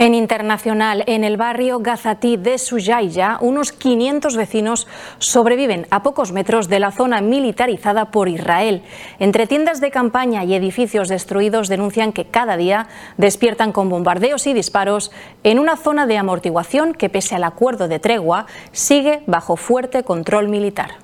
En internacional, en el barrio gazatí de Shujaiya, unos 500 vecinos sobreviven a pocos metros de la zona militarizada por Israel. Entre tiendas de campaña y edificios destruidos denuncian que cada día despiertan con bombardeos y disparos en una zona de amortiguación que, pese al acuerdo de tregua, sigue bajo fuerte control militar.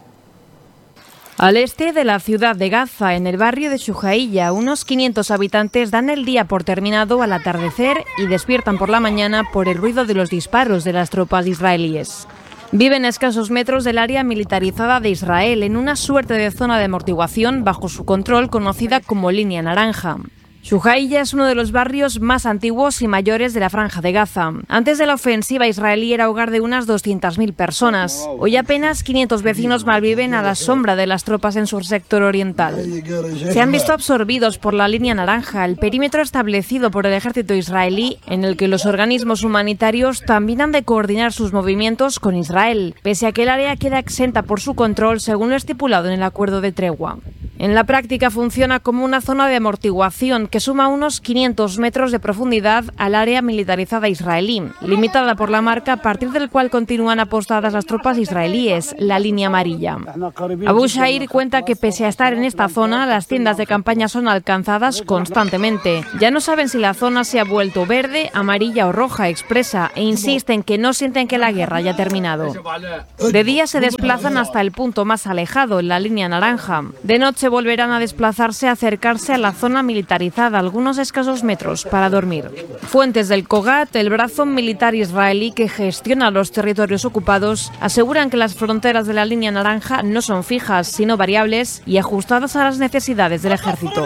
Al este de la ciudad de Gaza, en el barrio de Shujaiya, unos 500 habitantes dan el día por terminado al atardecer y despiertan por la mañana por el ruido de los disparos de las tropas israelíes. Viven a escasos metros del área militarizada de Israel, en una suerte de zona de amortiguación bajo su control conocida como Línea Naranja. Shujaiya es uno de los barrios más antiguos y mayores de la Franja de Gaza. Antes de la ofensiva israelí era hogar de unas 200.000 personas. Hoy apenas 500 vecinos malviven a la sombra de las tropas en su sector oriental. Se han visto absorbidos por la Línea Naranja, el perímetro establecido por el ejército israelí, en el que los organismos humanitarios también han de coordinar sus movimientos con Israel, pese a que el área queda exenta por su control según lo estipulado en el acuerdo de tregua. En la práctica funciona como una zona de amortiguación que suma unos 500 metros de profundidad al área militarizada israelí, limitada por la marca a partir del cual continúan apostadas las tropas israelíes, la línea amarilla. Abu Shair cuenta que pese a estar en esta zona, las tiendas de campaña son alcanzadas constantemente. Ya no saben si la zona se ha vuelto verde, amarilla o roja, expresa, e insisten que no sienten que la guerra haya terminado. De día se desplazan hasta el punto más alejado, en la Línea Naranja. De noche volverán a desplazarse, a acercarse a la zona militarizada, algunos escasos metros, para dormir. Fuentes del Kogat, el brazo militar israelí que gestiona los territorios ocupados, aseguran que las fronteras de la Línea Naranja no son fijas, sino variables y ajustadas a las necesidades del ejército.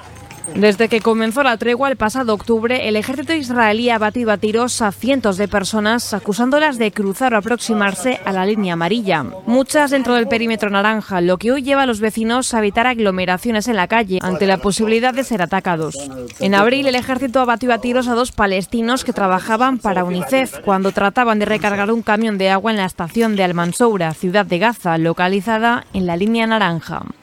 Desde que comenzó la tregua el pasado octubre, el ejército israelí ha batido a tiros a cientos de personas, acusándolas de cruzar o aproximarse a la línea amarilla. Muchas dentro del perímetro naranja, lo que hoy lleva a los vecinos a evitar aglomeraciones en la calle, ante la posibilidad de ser atacados. En abril, el ejército abatió a tiros a 2 palestinos que trabajaban para UNICEF, cuando trataban de recargar un camión de agua en la estación de Al-Mansoura, ciudad de Gaza, localizada en la Línea Naranja.